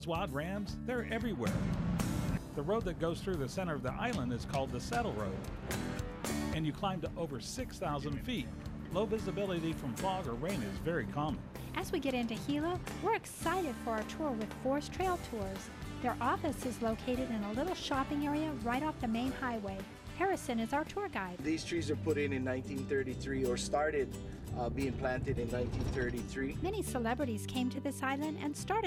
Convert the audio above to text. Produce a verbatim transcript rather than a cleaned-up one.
Wild rams, they're everywhere. The road that goes through the center of the island is called the Saddle Road, and you climb to over six thousand feet. Low visibility from fog or rain is very common. As we get into Gila, we're excited for our tour with Forest Trail Tours. Their office is located in a little shopping area right off the main highway. Harrison is our tour guide. These trees are put in in nineteen thirty-three or started uh, being planted in nineteen thirty-three. Many celebrities came to this island and started